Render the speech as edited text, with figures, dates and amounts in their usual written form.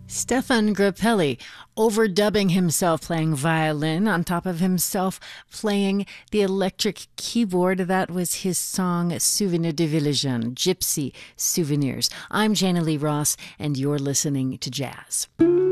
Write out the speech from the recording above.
Stefan Grappelli overdubbing himself playing violin on top of himself playing the electric keyboard. That was his song Souvenir de Village, Gypsy Souvenirs. I'm Jana Lee Ross, and you're listening to Jazz.